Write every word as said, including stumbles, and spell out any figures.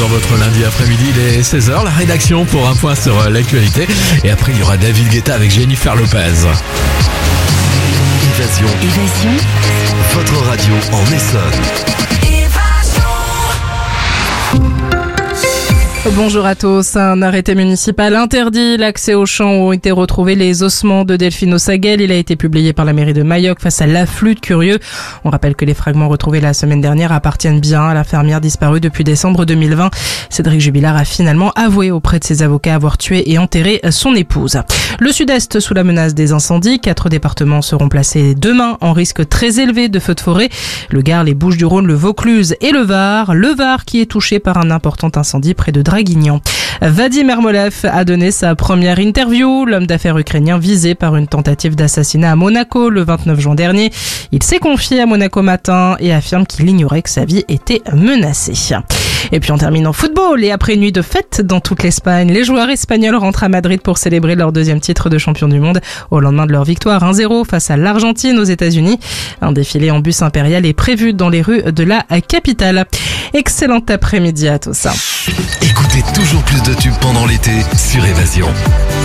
dans votre lundi après-midi, il est seize heures, la rédaction pour un point sur l'actualité. Et après, il y aura David Guetta avec Jennifer Lopez. Évasion. Évasion. Votre radio en Essonne. Bonjour à tous. Un arrêté municipal interdit l'accès aux champs où ont été retrouvés les ossements de Delphine Osaguel. Il a été publié par la mairie de Mayock face à l'afflux de curieux. On rappelle que les fragments retrouvés la semaine dernière appartiennent bien à la fermière disparue depuis décembre deux mille vingt. Cédric Jubilard a finalement avoué auprès de ses avocats avoir tué et enterré son épouse. Le sud-est sous la menace des incendies. Quatre départements seront placés demain en risque très élevé de feux de forêt. Le Gard, les Bouches-du-Rhône, le Vaucluse et le Var. Le Var qui est touché par un important incendie près de Draguignan. Vadim Ermolev a donné sa première interview. L'homme d'affaires ukrainien visé par une tentative d'assassinat à Monaco le vingt-neuf juin dernier. Il s'est confié à Monaco Matin et affirme qu'il ignorait que sa vie était menacée. Et puis on termine en football et après une nuit de fête dans toute l'Espagne, les joueurs espagnols rentrent à Madrid pour célébrer leur deuxième titre de champion du monde au lendemain de leur victoire un zéro face à l'Argentine aux États-Unis. Un défilé en bus impérial est prévu dans les rues de la capitale. Excellent après-midi à tous. Écoutez toujours plus de tubes pendant l'été sur Évasion.